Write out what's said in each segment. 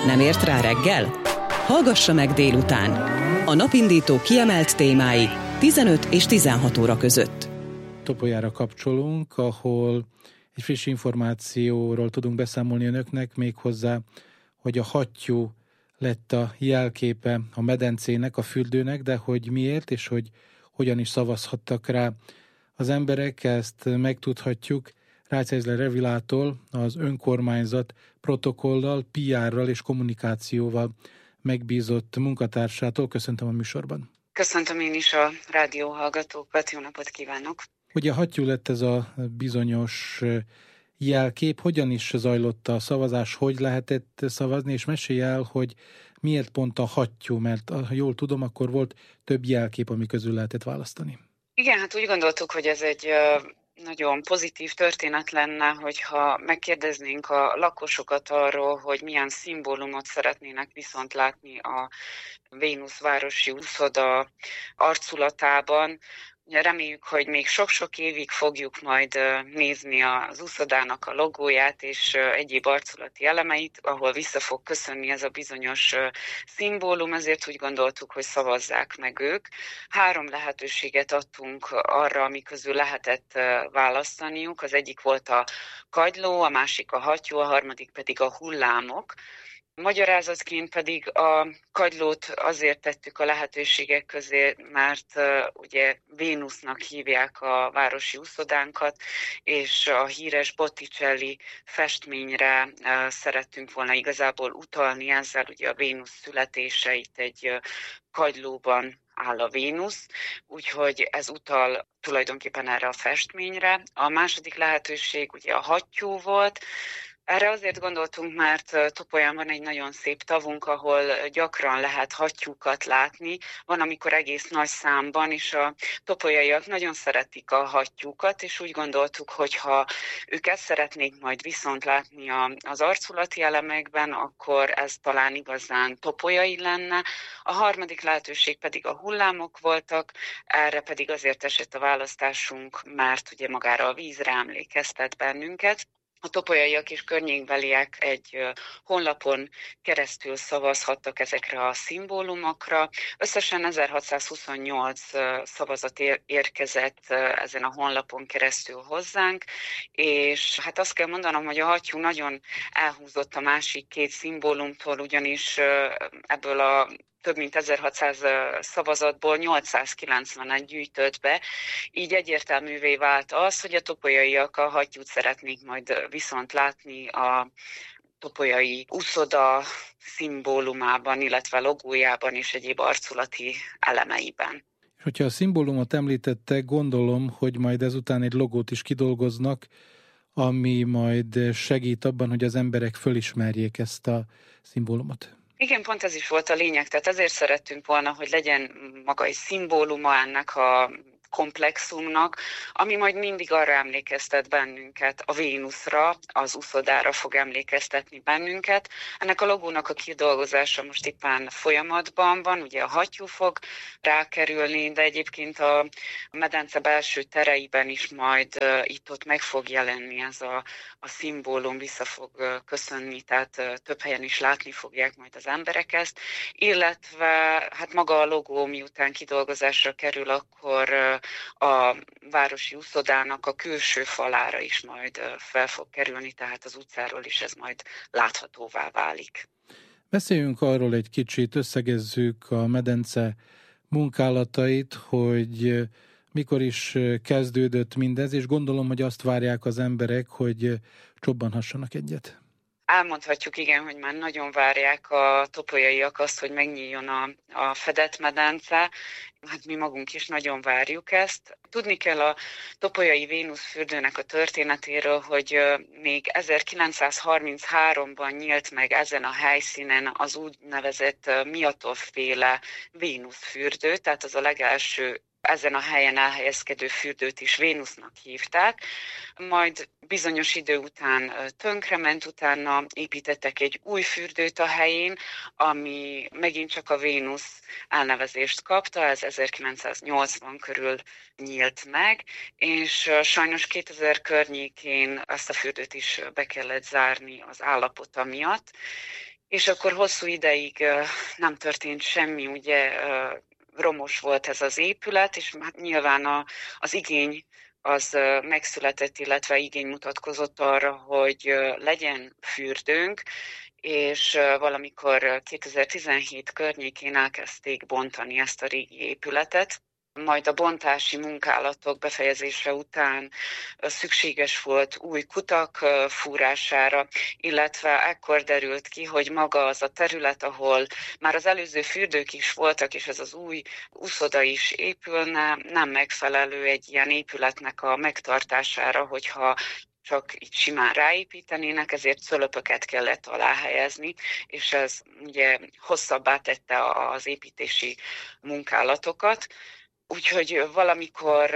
Nem ért rá reggel? Hallgassa meg délután. A napindító kiemelt témái 15 és 16 óra között. Topolyára kapcsolunk, ahol egy friss információról tudunk beszámolni önöknek, méghozzá, hogy a hattyú lett a jelképe a medencének, a fürdőnek, de hogy miért és hogy hogyan is szavazhattak rá az emberek, ezt megtudhatjuk Rácz Revilától, az önkormányzat protokollal, PR-ral és kommunikációval megbízott munkatársától. Köszöntöm a műsorban. Köszöntöm én is a rádióhallgatókat, jó napot kívánok! Ugye hattyú lett ez a bizonyos jelkép, hogyan is zajlott a szavazás, hogy lehetett szavazni, és mesélj el, hogy miért pont a hattyú, mert ha jól tudom, akkor volt több jelkép, ami közül lehetett választani. Igen, hát úgy gondoltuk, hogy ez egy nagyon pozitív történet lenne, hogyha megkérdeznénk a lakosokat arról, hogy milyen szimbólumot szeretnének viszont látni a Vénusz városi úszoda arculatában. Reméljük, hogy még sok-sok évig fogjuk majd nézni az úszodának a logóját és egyéb arculati elemeit, ahol vissza fog köszönni ez a bizonyos szimbólum, ezért úgy gondoltuk, hogy szavazzák meg ők. 3 lehetőséget adtunk arra, ami közül lehetett választaniuk. Az egyik volt a kagyló, a másik a hattyú, a harmadik pedig a hullámok. Magyarázatként pedig a kagylót azért tettük a lehetőségek közé, mert ugye Vénusznak hívják a városi úszodánkat, és a híres Botticelli festményre szerettünk volna igazából utalni, ezzel ugye a Vénusz születése, itt egy kagylóban áll a Vénusz, úgyhogy ez utal tulajdonképpen erre a festményre. A második lehetőség ugye a hattyú volt. Erre azért gondoltunk, mert Topolyán van egy nagyon szép tavunk, ahol gyakran lehet hattyúkat látni. Van, amikor egész nagy számban, és a topolyaiak nagyon szeretik a hattyúkat, és úgy gondoltuk, hogy ha ők ezt szeretnék majd viszont látni az arculati elemekben, akkor ez talán igazán topolyai lenne. A harmadik lehetőség pedig a hullámok voltak, erre pedig azért esett a választásunk, mert ugye magára a vízre emlékeztet bennünket. A topolyaiak és környékbeliek egy honlapon keresztül szavazhattak ezekre a szimbólumokra. Összesen 1628 szavazat érkezett ezen a honlapon keresztül hozzánk, és hát azt kell mondanom, hogy a hattyú nagyon elhúzott a másik 2 szimbólumtól, ugyanis ebből a több mint 1600 szavazatból 891 gyűjtött be, így egyértelművé vált az, hogy a topolyaiak a hattyút szeretnék majd viszont látni a topolyai úszoda szimbólumában, illetve logójában és egyéb arculati elemeiben. És hogyha a szimbólumot említette, gondolom, hogy majd ezután egy logót is kidolgoznak, ami majd segít abban, hogy az emberek fölismerjék ezt a szimbólumot. Igen, pont ez is volt a lényeg, tehát ezért szerettünk volna, hogy legyen maga egy szimbóluma ennek a komplexumnak, ami majd mindig arra emlékeztet bennünket, a Vénuszra, az úszodára fog emlékeztetni bennünket. Ennek a logónak a kidolgozása most éppen folyamatban van, ugye a hattyú fog rákerülni, de egyébként a medence belső tereiben is majd itt-ott meg fog jelenni ez a szimbólum, vissza fog köszönni, tehát több helyen is látni fogják majd az emberek ezt, illetve hát maga a logó miután kidolgozásra kerül, akkor a városi úszodának a külső falára is majd fel fog kerülni, tehát az utcáról is ez majd láthatóvá válik. Beszéljünk arról egy kicsit, összegezzük a medence munkálatait, hogy mikor is kezdődött mindez, és gondolom, hogy azt várják az emberek, hogy csobbanhassanak egyet. Elmondhatjuk, igen, hogy már nagyon várják a topolyaiak azt, hogy megnyíljon a fedett medence. Hát mi magunk is nagyon várjuk ezt. Tudni kell a topolyai Vénusz fürdőnek a történetéről, hogy még 1933-ban nyílt meg ezen a helyszínen az úgynevezett Miatov-féle Vénusz fürdő, tehát az a legelső ezen a helyen elhelyezkedő fürdőt is Vénusznak hívták, majd bizonyos idő után tönkrement, utána építettek egy új fürdőt a helyén, ami megint csak a Vénusz elnevezést kapta, ez 1980 körül nyílt meg, és sajnos 2000 környékén ezt a fürdőt is be kellett zárni az állapota miatt. És akkor hosszú ideig nem történt semmi, ugye romos volt ez az épület, és nyilván az igény az megszületett, illetve igény mutatkozott arra, hogy legyen fürdőnk, és valamikor 2017 környékén elkezdték bontani ezt a régi épületet. Majd a bontási munkálatok befejezése után szükséges volt új kutak fúrására, illetve ekkor derült ki, hogy maga az a terület, ahol már az előző fürdők is voltak, és ez az új uszoda is épülne, nem megfelelő egy ilyen épületnek a megtartására, hogyha csak így simán ráépítenének, ezért szölöpöket kellett aláhelyezni, és ez ugye hosszabbá tette az építési munkálatokat. Úgyhogy valamikor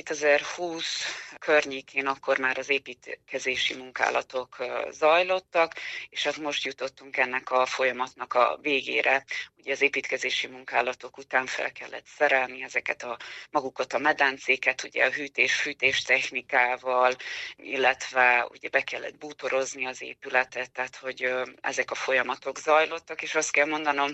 2020 környékén akkor már az építkezési munkálatok zajlottak, és hát most jutottunk ennek a folyamatnak a végére. Ugye az építkezési munkálatok után fel kellett szerelni magukat a medencéket, ugye a hűtés-fűtés technikával, illetve ugye be kellett bútorozni az épületet, tehát hogy ezek a folyamatok zajlottak, és azt kell mondanom,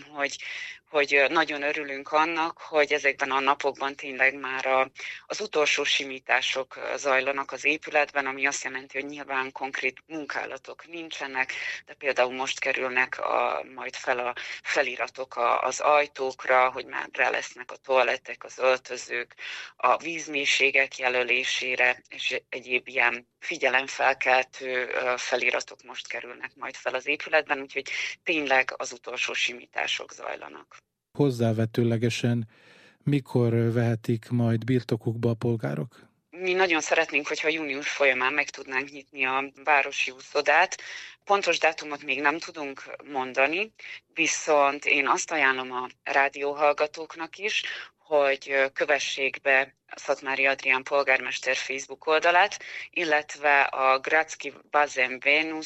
hogy nagyon örülünk annak, hogy ezekben a napokban tényleg már az utolsó simítások zajlanak az épületben, ami azt jelenti, hogy nyilván konkrét munkálatok nincsenek, de például most kerülnek majd fel a feliratok az ajtókra, hogy már rá lesznek a toalettek, az öltözők, a vízmélységek jelölésére, és egyéb ilyen figyelemfelkeltő feliratok most kerülnek majd fel az épületben, úgyhogy tényleg az utolsó simítások zajlanak. Hozzávetőlegesen mikor vehetik majd birtokukba a polgárok? Mi nagyon szeretnénk, hogyha június folyamán meg tudnánk nyitni a városi úszodát. Pontos dátumot még nem tudunk mondani, viszont én azt ajánlom a rádióhallgatóknak is, hogy kövessék be Szatmári Adrián polgármester Facebook oldalát, illetve a Gradski Bazen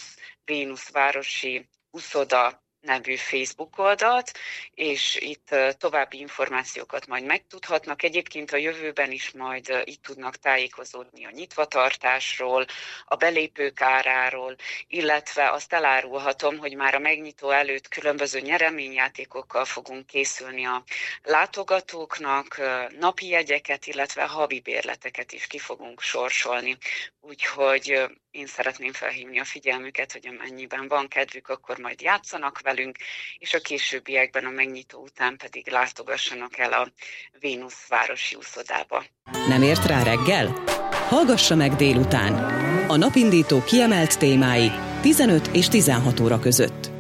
Vénusz városi úszoda nevű Facebook oldalt, és itt további információkat majd megtudhatnak. Egyébként a jövőben is majd itt tudnak tájékozódni a nyitvatartásról, a belépők áráról, illetve azt elárulhatom, hogy már a megnyitó előtt különböző nyereményjátékokkal fogunk készülni a látogatóknak, napi jegyeket, illetve havi bérleteket is ki fogunk sorsolni. Úgyhogy én szeretném felhívni a figyelmüket, hogy amennyiben van kedvük, akkor majd játszanak velünk, és a későbbiekben a megnyitó után pedig látogassanak el a Vénusz városi úszodába. Nem ért rá reggel? Hallgassa meg délután. A napindító kiemelt témái 15 és 16 óra között.